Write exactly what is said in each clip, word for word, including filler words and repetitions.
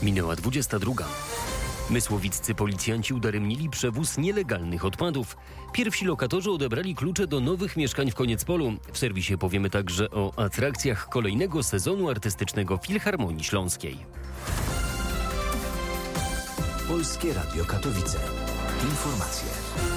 Minęła dwudziesta druga. Mysłowiccy policjanci udaremnili przewóz nielegalnych odpadów. Pierwsi lokatorzy odebrali klucze do nowych mieszkań w Koniecpolu. W serwisie powiemy także o atrakcjach kolejnego sezonu artystycznego Filharmonii Śląskiej. Polskie Radio Katowice. Informacje.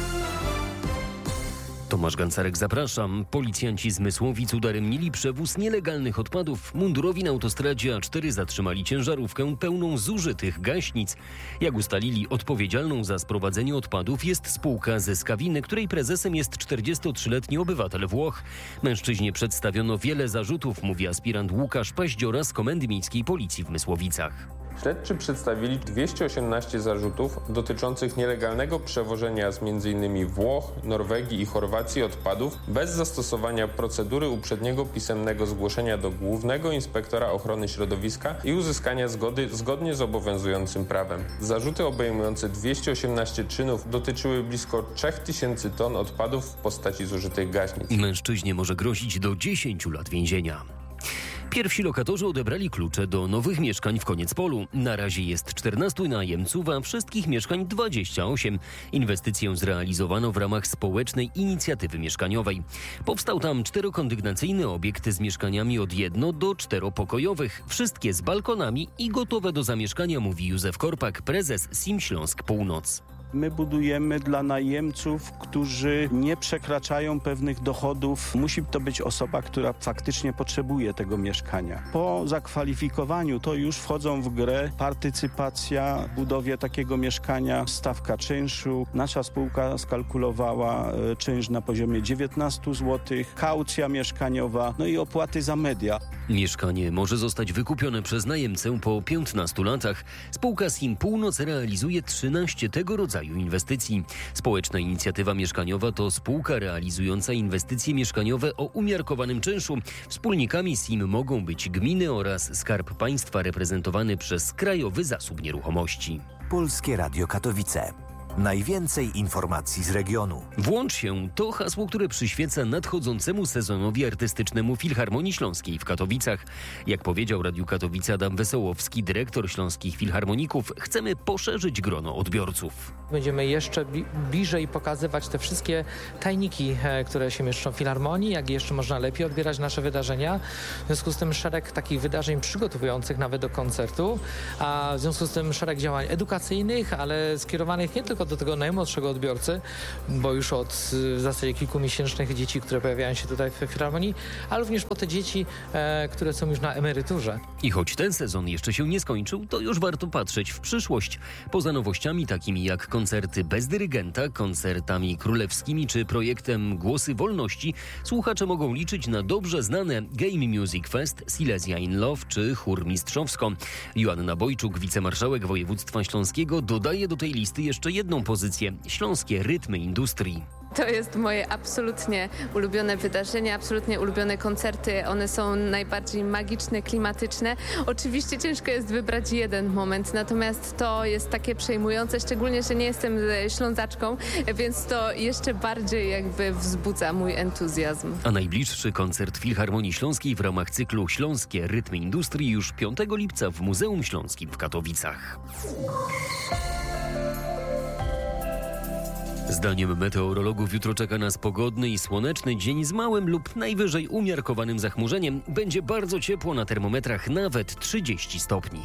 Tomasz Gancarek, zapraszam. Policjanci z Mysłowic udaremnili przewóz nielegalnych odpadów. Mundurowi na autostradzie A cztery zatrzymali ciężarówkę pełną zużytych gaśnic. Jak ustalili, odpowiedzialną za sprowadzenie odpadów jest spółka ze Skawiny, której prezesem jest czterdziestotrzyletni obywatel Włoch. Mężczyźnie przedstawiono wiele zarzutów, mówi aspirant Łukasz Paździora z Komendy Miejskiej Policji w Mysłowicach. Śledczy przedstawili dwieście osiemnaście zarzutów dotyczących nielegalnego przewożenia z między innymi Włoch, Norwegii i Chorwacji odpadów bez zastosowania procedury uprzedniego pisemnego zgłoszenia do Głównego Inspektora Ochrony Środowiska i uzyskania zgody zgodnie z obowiązującym prawem. Zarzuty obejmujące dwieście osiemnaście czynów dotyczyły blisko trzy tysiące ton odpadów w postaci zużytych gaśnic. Mężczyźnie może grozić do dziesięciu lat więzienia. Pierwsi lokatorzy odebrali klucze do nowych mieszkań w Koniecpolu. Na razie jest czternastu najemców, a wszystkich mieszkań dwadzieścia osiem. Inwestycję zrealizowano w ramach społecznej inicjatywy mieszkaniowej. Powstał tam czterokondygnacyjny obiekt z mieszkaniami od jedno do czteropokojowych. Wszystkie z balkonami i gotowe do zamieszkania, mówi Józef Korpak, prezes S I M Śląsk Północ. My budujemy dla najemców, którzy nie przekraczają pewnych dochodów. Musi to być osoba, która faktycznie potrzebuje tego mieszkania. Po zakwalifikowaniu to już wchodzą w grę partycypacja w budowie takiego mieszkania, stawka czynszu. Nasza spółka skalkulowała czynsz na poziomie dziewiętnaście złotych, kaucja mieszkaniowa, no i opłaty za media. Mieszkanie może zostać wykupione przez najemcę po piętnastu latach. Spółka S I M Północ realizuje trzynaście tego rodzaju inwestycji. Społeczna inicjatywa mieszkaniowa to spółka realizująca inwestycje mieszkaniowe o umiarkowanym czynszu. Wspólnikami S I M mogą być gminy oraz Skarb Państwa reprezentowany przez Krajowy Zasób Nieruchomości. Polskie Radio Katowice. Najwięcej informacji z regionu. Włącz się, to hasło, które przyświeca nadchodzącemu sezonowi artystycznemu Filharmonii Śląskiej w Katowicach. Jak powiedział Radiu Katowice Adam Wesołowski, dyrektor Śląskich Filharmoników, chcemy poszerzyć grono odbiorców. Będziemy jeszcze bli- bliżej pokazywać te wszystkie tajniki, e, które się mieszczą w Filharmonii, jak jeszcze można lepiej odbierać nasze wydarzenia. W związku z tym szereg takich wydarzeń przygotowujących nawet do koncertu, a w związku z tym szereg działań edukacyjnych, ale skierowanych nie tylko do tego najmłodszego odbiorcy, bo już od w zasadzie kilkumiesięcznych dzieci, które pojawiają się tutaj w Filharmonii, ale również po te dzieci, e, które są już na emeryturze. I choć ten sezon jeszcze się nie skończył, to już warto patrzeć w przyszłość. Poza nowościami takimi jak koncerty bez dyrygenta, koncertami królewskimi czy projektem Głosy Wolności, słuchacze mogą liczyć na dobrze znane Game Music Fest, Silesia in Love czy Chór Mistrzowsko. Joanna Bojczuk, wicemarszałek województwa śląskiego, dodaje do tej listy jeszcze jedną pozycję – Śląskie Rytmy Industrii. To jest moje absolutnie ulubione wydarzenie, absolutnie ulubione koncerty. One są najbardziej magiczne, klimatyczne. Oczywiście ciężko jest wybrać jeden moment, natomiast to jest takie przejmujące, szczególnie, że nie jestem Ślązaczką, więc to jeszcze bardziej jakby wzbudza mój entuzjazm. A najbliższy koncert Filharmonii Śląskiej w ramach cyklu Śląskie Rytmy Industrii już piątego lipca w Muzeum Śląskim w Katowicach. Zdaniem meteorologów jutro czeka nas pogodny i słoneczny dzień z małym lub najwyżej umiarkowanym zachmurzeniem. Będzie bardzo ciepło, na termometrach nawet trzydzieści stopni.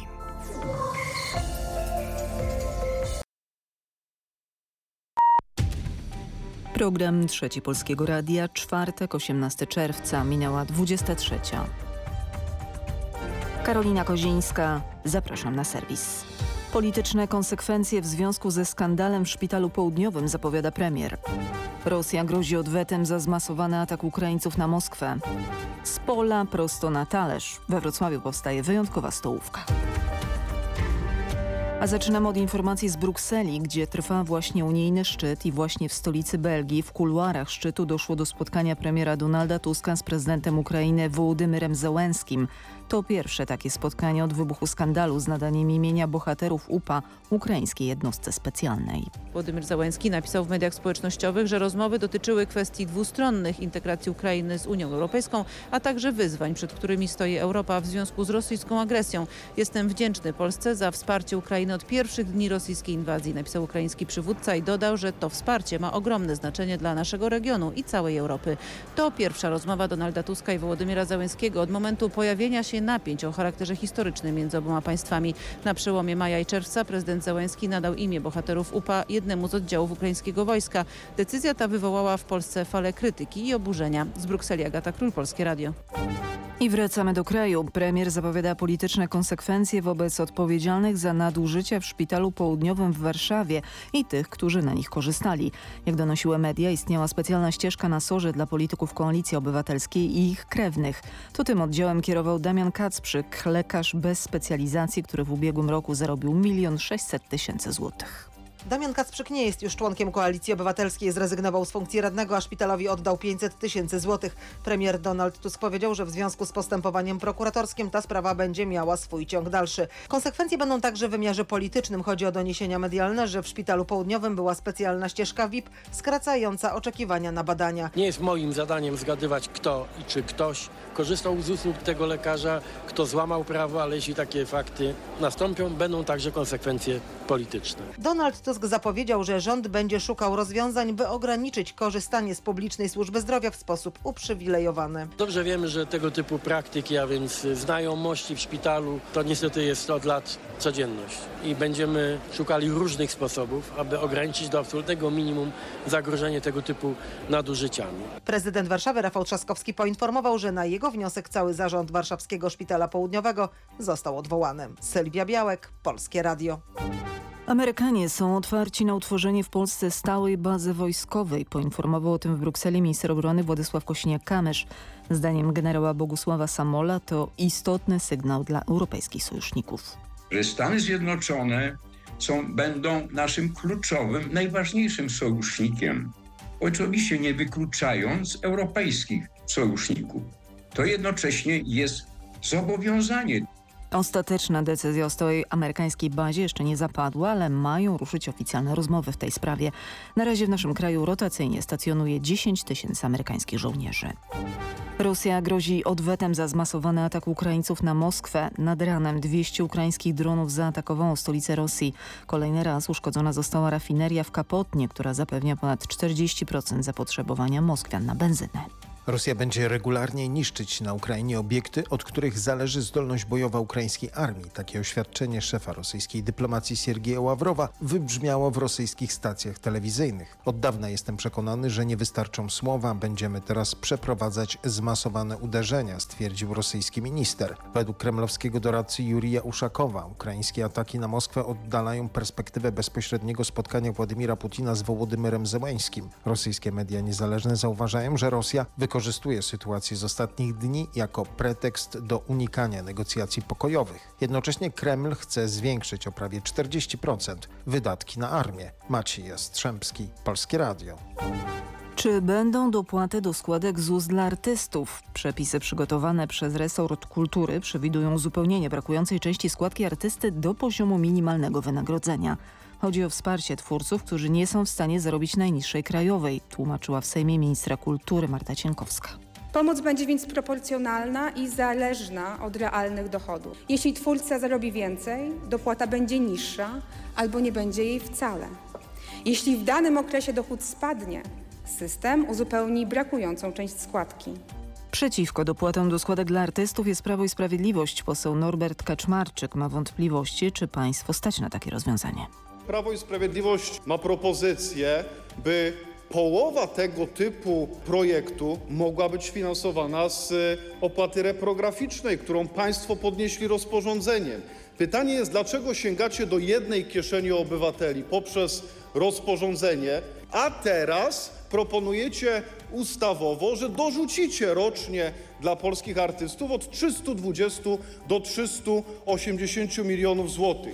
Program Trzeci Polskiego Radia, czwartek, osiemnastego czerwca, minęła dwudziesta trzecia. Karolina Kozińska, zapraszam na serwis. Polityczne konsekwencje w związku ze skandalem w Szpitalu Południowym, zapowiada premier. Rosja grozi odwetem za zmasowany atak Ukraińców na Moskwę. Z pola prosto na talerz. We Wrocławiu powstaje wyjątkowa stołówka. A zaczynamy od informacji z Brukseli, gdzie trwa właśnie unijny szczyt i właśnie w stolicy Belgii, w kuluarach szczytu doszło do spotkania premiera Donalda Tuska z prezydentem Ukrainy Wołodymyrem Zełenskim. To pierwsze takie spotkanie od wybuchu skandalu z nadaniem imienia bohaterów U P A ukraińskiej jednostce specjalnej. Wołodymyr Zełenski napisał w mediach społecznościowych, że rozmowy dotyczyły kwestii dwustronnych, integracji Ukrainy z Unią Europejską, a także wyzwań, przed którymi stoi Europa w związku z rosyjską agresją. Jestem wdzięczny Polsce za wsparcie Ukrainy od pierwszych dni rosyjskiej inwazji, napisał ukraiński przywódca i dodał, że to wsparcie ma ogromne znaczenie dla naszego regionu i całej Europy. To pierwsza rozmowa Donalda Tuska i Wołodymyra Zełenskiego od momentu pojawienia się napięć o charakterze historycznym między oboma państwami. Na przełomie maja i czerwca prezydent Zełenski nadał imię bohaterów U P A jednemu z oddziałów ukraińskiego wojska. Decyzja ta wywołała w Polsce falę krytyki i oburzenia. Z Brukseli Agata Król, Polskie Radio. I wracamy do kraju. Premier zapowiada polityczne konsekwencje wobec odpowiedzialnych za nadużycia w Szpitalu Południowym w Warszawie i tych, którzy na nich korzystali. Jak donosiły media, istniała specjalna ścieżka na sorze dla polityków Koalicji Obywatelskiej i ich krewnych. To tym oddziałem kierował Damian Kacprzyk, lekarz bez specjalizacji, który w ubiegłym roku zarobił milion sześćset tysięcy złotych. Damian Kacprzyk nie jest już członkiem Koalicji Obywatelskiej. Zrezygnował z funkcji radnego, a szpitalowi oddał pięćset tysięcy złotych. Premier Donald Tusk powiedział, że w związku z postępowaniem prokuratorskim ta sprawa będzie miała swój ciąg dalszy. Konsekwencje będą także w wymiarze politycznym. Chodzi o doniesienia medialne, że w Szpitalu Południowym była specjalna ścieżka V I P skracająca oczekiwania na badania. Nie jest moim zadaniem zgadywać, kto i czy ktoś korzystał z usług tego lekarza, kto złamał prawo, ale jeśli takie fakty nastąpią, będą także konsekwencje polityczne. Donald Tusk zapowiedział, że rząd będzie szukał rozwiązań, by ograniczyć korzystanie z publicznej służby zdrowia w sposób uprzywilejowany. Dobrze wiemy, że tego typu praktyki, a więc znajomości w szpitalu, to niestety jest od lat codzienność. I będziemy szukali różnych sposobów, aby ograniczyć do absolutnego minimum zagrożenie tego typu nadużyciami. Prezydent Warszawy Rafał Trzaskowski poinformował, że na jego wniosek cały zarząd Warszawskiego Szpitala Południowego został odwołany. Sylwia Białek, Polskie Radio. Amerykanie są otwarci na utworzenie w Polsce stałej bazy wojskowej. Poinformował o tym w Brukseli minister obrony Władysław Kosiniak-Kamysz. Zdaniem generała Bogusława Samola to istotny sygnał dla europejskich sojuszników. Że Stany Zjednoczone są, będą naszym kluczowym, najważniejszym sojusznikiem, oczywiście nie wykluczając europejskich sojuszników. To jednocześnie jest zobowiązanie. Ostateczna decyzja o stałej amerykańskiej bazie jeszcze nie zapadła, ale mają ruszyć oficjalne rozmowy w tej sprawie. Na razie w naszym kraju rotacyjnie stacjonuje dziesięć tysięcy amerykańskich żołnierzy. Rosja grozi odwetem za zmasowany atak Ukraińców na Moskwę. Nad ranem dwieście ukraińskich dronów zaatakowało stolicę Rosji. Kolejny raz uszkodzona została rafineria w Kapotnie, która zapewnia ponad czterdzieści procent zapotrzebowania Moskwian na benzynę. Rosja będzie regularnie niszczyć na Ukrainie obiekty, od których zależy zdolność bojowa ukraińskiej armii. Takie oświadczenie szefa rosyjskiej dyplomacji Siergieja Ławrowa wybrzmiało w rosyjskich stacjach telewizyjnych. Od dawna jestem przekonany, że nie wystarczą słowa, będziemy teraz przeprowadzać zmasowane uderzenia, stwierdził rosyjski minister. Według kremlowskiego doradcy Jurija Uszakowa ukraińskie ataki na Moskwę oddalają perspektywę bezpośredniego spotkania Władimira Putina z Wołodymyrem Zełenskim. Rosyjskie media niezależne zauważają, że Rosja wykorzystuje sytuację z ostatnich dni jako pretekst do unikania negocjacji pokojowych. Jednocześnie Kreml chce zwiększyć o prawie czterdzieści procent wydatki na armię. Maciej Jastrzębski, Polskie Radio. Czy będą dopłaty do składek Z U S dla artystów? Przepisy przygotowane przez resort kultury przewidują uzupełnienie brakującej części składki artysty do poziomu minimalnego wynagrodzenia. Chodzi o wsparcie twórców, którzy nie są w stanie zarobić najniższej krajowej, tłumaczyła w Sejmie ministra kultury Marta Cienkowska. Pomoc będzie więc proporcjonalna i zależna od realnych dochodów. Jeśli twórca zarobi więcej, dopłata będzie niższa albo nie będzie jej wcale. Jeśli w danym okresie dochód spadnie, system uzupełni brakującą część składki. Przeciwko dopłatom do składek dla artystów jest Prawo i Sprawiedliwość. Poseł Norbert Kaczmarczyk ma wątpliwości, czy państwo stać na takie rozwiązanie. Prawo i Sprawiedliwość ma propozycję, by połowa tego typu projektu mogła być finansowana z opłaty reprograficznej, którą państwo podnieśli rozporządzeniem. Pytanie jest, dlaczego sięgacie do jednej kieszeni obywateli poprzez rozporządzenie, a teraz proponujecie ustawowo, że dorzucicie rocznie dla polskich artystów od trzystu dwudziestu do trzystu osiemdziesięciu milionów złotych.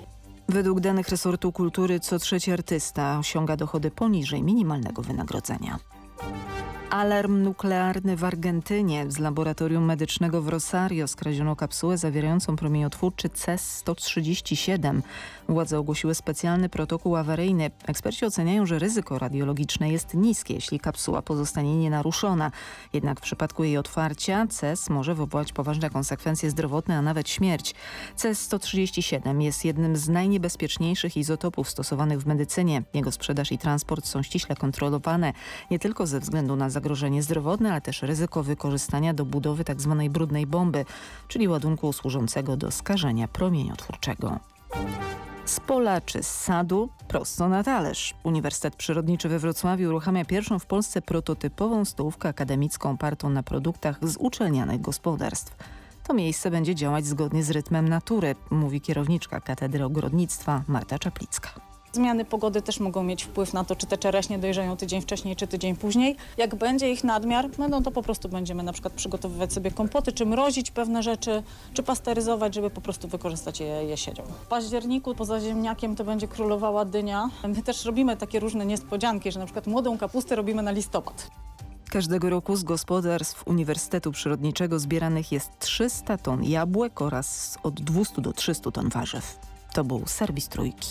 Według danych resortu kultury co trzeci artysta osiąga dochody poniżej minimalnego wynagrodzenia. Alarm nuklearny w Argentynie. Z laboratorium medycznego w Rosario skradziono kapsułę zawierającą promieniotwórczy C E S sto trzydzieści siedem. Władze ogłosiły specjalny protokół awaryjny. Eksperci oceniają, że ryzyko radiologiczne jest niskie, jeśli kapsuła pozostanie nienaruszona. Jednak w przypadku jej otwarcia C E S może wywołać poważne konsekwencje zdrowotne, a nawet śmierć. C E S sto trzydzieści siedem jest jednym z najniebezpieczniejszych izotopów stosowanych w medycynie. Jego sprzedaż i transport są ściśle kontrolowane, nie tylko ze względu na zagrożenie zdrowotne, ale też ryzyko wykorzystania do budowy tzw. brudnej bomby, czyli ładunku służącego do skażenia promieniotwórczego. Z pola czy z sadu prosto na talerz. Uniwersytet Przyrodniczy we Wrocławiu uruchamia pierwszą w Polsce prototypową stołówkę akademicką opartą na produktach z uczelnianych gospodarstw. To miejsce będzie działać zgodnie z rytmem natury, mówi kierowniczka Katedry Ogrodnictwa Marta Czaplicka. Zmiany pogody też mogą mieć wpływ na to, czy te czereśnie dojrzeją tydzień wcześniej, czy tydzień później. Jak będzie ich nadmiar, no to po prostu będziemy na przykład przygotowywać sobie kompoty, czy mrozić pewne rzeczy, czy pasteryzować, żeby po prostu wykorzystać je jesienią. W październiku poza ziemniakiem to będzie królowała dynia. My też robimy takie różne niespodzianki, że na przykład młodą kapustę robimy na listopad. Każdego roku z gospodarstw Uniwersytetu Przyrodniczego zbieranych jest trzysta ton jabłek oraz od dwieście do trzystu ton warzyw. To był serwis Trójki.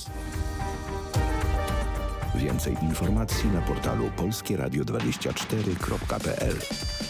Więcej informacji na portalu polskie radio dwadzieścia cztery kropka p l.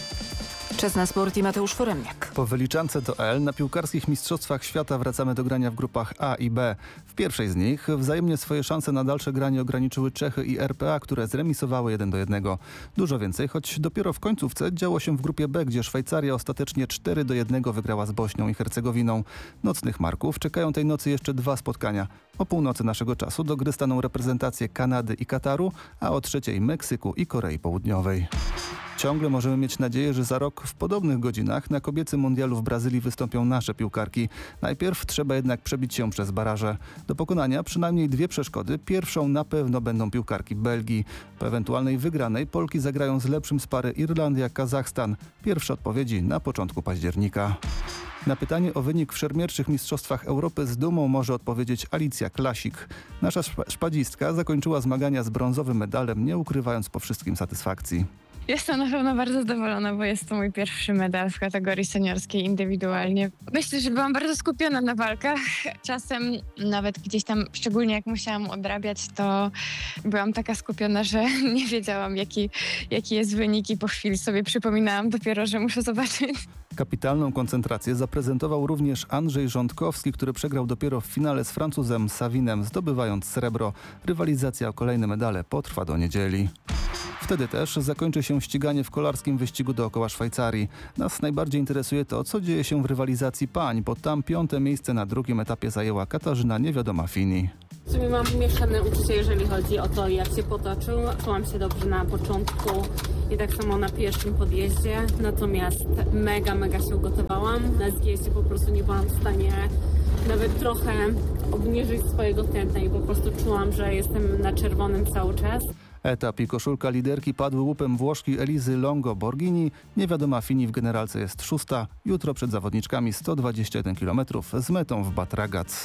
Czas na sport i Mateusz Foremniak. Po wyliczance do L na piłkarskich mistrzostwach świata wracamy do grania w grupach A i B. W pierwszej z nich wzajemnie swoje szanse na dalsze granie ograniczyły Czechy i R P A, które zremisowały jeden do jednego. Dużo więcej, choć dopiero w końcówce działo się w grupie B, gdzie Szwajcaria ostatecznie cztery do jednego wygrała z Bośnią i Hercegowiną. Nocnych marków czekają tej nocy jeszcze dwa spotkania. O północy naszego czasu do gry staną reprezentacje Kanady i Kataru, a o trzeciej Meksyku i Korei Południowej. Ciągle możemy mieć nadzieję, że za rok w podobnych godzinach na kobiecym mundialu w Brazylii wystąpią nasze piłkarki. Najpierw trzeba jednak przebić się przez baraże. Do pokonania przynajmniej dwie przeszkody. Pierwszą na pewno będą piłkarki Belgii. Po ewentualnej wygranej Polki zagrają z lepszym z pary Irlandia-Kazachstan. Pierwsze odpowiedzi na początku października. Na pytanie o wynik w szermierczych mistrzostwach Europy z dumą może odpowiedzieć Alicja Klasik. Nasza szpadzistka zakończyła zmagania z brązowym medalem, nie ukrywając po wszystkim satysfakcji. Jestem na pewno bardzo zadowolona, bo jest to mój pierwszy medal w kategorii seniorskiej indywidualnie. Myślę, że byłam bardzo skupiona na walkach. Czasem nawet gdzieś tam, szczególnie jak musiałam odrabiać, to byłam taka skupiona, że nie wiedziałam jaki, jaki jest wynik i po chwili sobie przypominałam dopiero, że muszę zobaczyć. Kapitalną koncentrację zaprezentował również Andrzej Rządkowski, który przegrał dopiero w finale z Francuzem Savinem, zdobywając srebro. Rywalizacja o kolejne medale potrwa do niedzieli. Wtedy też zakończy się ściganie w kolarskim wyścigu dookoła Szwajcarii. Nas najbardziej interesuje to, co dzieje się w rywalizacji pań, bo tam piąte miejsce na drugim etapie zajęła Katarzyna Niewiadoma-Fini. W sumie mam mieszane uczucie, jeżeli chodzi o to, jak się potoczył. Czułam się dobrze na początku i tak samo na pierwszym podjeździe, natomiast mega, mega się ugotowałam. Na zjeździe po prostu nie byłam w stanie nawet trochę obniżyć swojego tętna i po prostu czułam, że jestem na czerwonym cały czas. Etap i koszulka liderki padły łupem Włoszki Elizy Longo Borghini. Niewiadoma-Fini w generalce jest szósta. Jutro przed zawodniczkami sto dwadzieścia jeden kilometrów z metą w Bad Ragaz.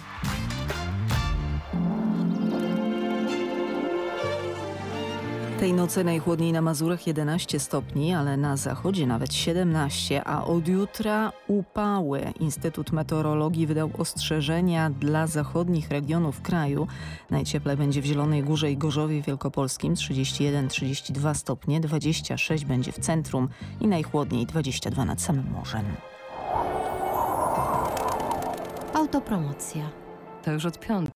Tej nocy najchłodniej na Mazurach jedenaście stopni, ale na zachodzie nawet siedemnaście, a od jutra upały. Instytut Meteorologii wydał ostrzeżenia dla zachodnich regionów kraju. Najcieplej będzie w Zielonej Górze i Gorzowie Wielkopolskim trzydzieści jeden trzydzieści dwa stopnie, dwadzieścia sześć będzie w centrum i najchłodniej dwadzieścia dwa nad samym morzem. Autopromocja. To już od piątku.